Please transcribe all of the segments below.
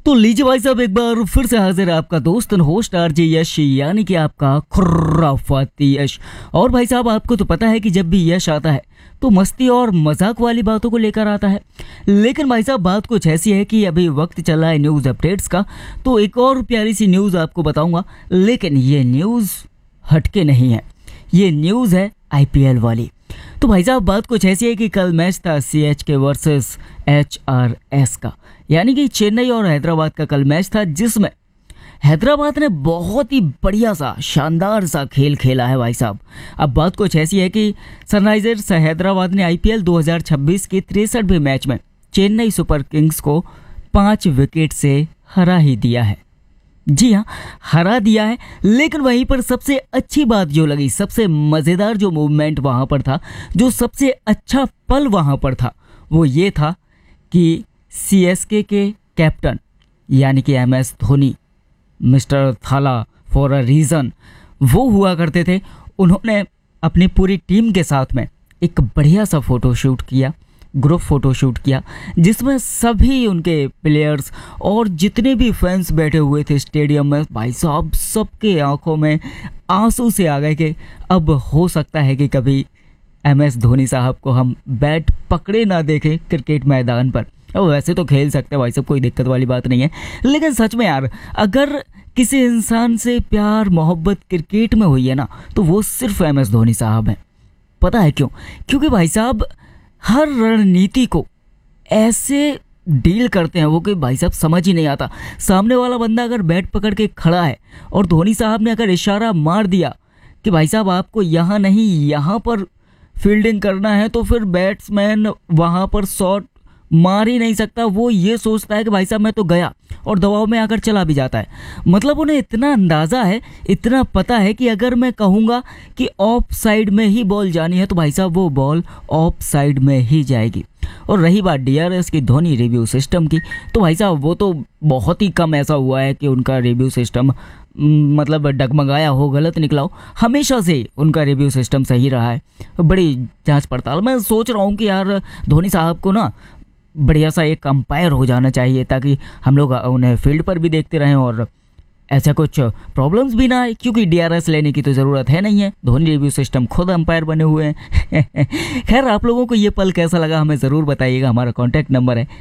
तो लीजिए भाई साहब, एक बार फिर से हाजिर है आपका दोस्त एंड होस्ट आरजे यश, यानी कि आपका खुर्राफाती यश। और भाई साहब, आपको तो पता है कि जब भी यश आता है तो मस्ती और मजाक वाली बातों को लेकर आता है। लेकिन भाई साहब, बात कुछ ऐसी है कि अभी वक्त चल रहा है न्यूज़ अपडेट्स का, तो एक और प्यारी सी न्यूज़ आपको बताऊंगा। लेकिन ये न्यूज़ हटके नहीं है, ये न्यूज़ है आईपीएल वाली। तो भाई साहब, बात कुछ ऐसी है कि कल मैच था सीएचके वर्सेस एचआरएस का, यानी कि चेन्नई और हैदराबाद का कल मैच था, जिसमें हैदराबाद ने बहुत ही बढ़िया सा शानदार सा खेल खेला है भाई साहब। अब बात कुछ ऐसी है कि सनराइजर्स हैदराबाद ने आईपीएल 2026 के 63वें मैच में चेन्नई सुपर किंग्स को 5 विकेट से हरा ही दिया है। जी हाँ, हरा दिया है। लेकिन वहीं पर सबसे अच्छी बात जो लगी, सबसे मज़ेदार जो मूवमेंट वहाँ पर था, जो सबसे अच्छा पल वहाँ पर था, वो ये था कि सीएसके के कैप्टन यानी कि एमएस धोनी, मिस्टर थाला फॉर अ रीज़न, वो हुआ करते थे। उन्होंने अपनी पूरी टीम के साथ में एक बढ़िया सा फ़ोटोशूट किया, ग्रुप फ़ोटोशूट किया, जिसमें सभी उनके प्लेयर्स और जितने भी फैंस बैठे हुए थे स्टेडियम में, भाई साहब सबके आंखों में आंसू से आ गए कि अब हो सकता है कि कभी एमएस धोनी साहब को हम बैट पकड़े ना देखें क्रिकेट मैदान पर। और वैसे तो खेल सकते हैं भाई साहब, कोई दिक्कत वाली बात नहीं है। लेकिन सच में यार, अगर किसी इंसान से प्यार मोहब्बत क्रिकेट में हुई है ना, तो वो सिर्फ एमएस धोनी साहब हैं। पता है क्यों? क्योंकि भाई साहब हर रणनीति को ऐसे डील करते हैं वो कि भाई साहब समझ ही नहीं आता। सामने वाला बंदा अगर बैट पकड़ के खड़ा है और धोनी साहब ने अगर इशारा मार दिया कि भाई साहब आपको यहाँ नहीं यहाँ पर फील्डिंग करना है, तो फिर बैट्समैन वहाँ पर शॉट मार ही नहीं सकता। वो ये सोचता है कि भाई साहब मैं तो गया, और दबाव में आकर चला भी जाता है। मतलब उन्हें इतना अंदाज़ा है, इतना पता है कि अगर मैं कहूँगा कि ऑफ साइड में ही बॉल जानी है, तो भाई साहब वो बॉल ऑफ साइड में ही जाएगी। और रही बात डीआरएस की, धोनी रिव्यू सिस्टम की, तो भाई साहब वो तो बहुत ही कम ऐसा हुआ है कि उनका रिव्यू सिस्टम मतलब डगमगाया हो, गलत निकला हो। हमेशा से उनका रिव्यू सिस्टम सही रहा है, बड़ी जांच पड़ताल। मैं सोच रहा हूँ कि यार धोनी साहब को ना बढ़िया सा एक अंपायर हो जाना चाहिए, ताकि हम लोग उन्हें फील्ड पर भी देखते रहें और ऐसा कुछ प्रॉब्लम्स भी ना आए, क्योंकि डीआरएस लेने की तो ज़रूरत है नहीं है, धोनी रिव्यू सिस्टम खुद अंपायर बने हुए हैं। खैर, आप लोगों को ये पल कैसा लगा हमें ज़रूर बताइएगा। हमारा कॉन्टैक्ट नंबर है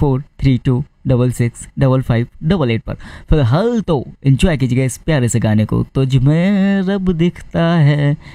8432665588 पर। फिलहाल तो एंजॉय कीजिएगा इस प्यारे से गाने को, तुझ में रब दिखता है।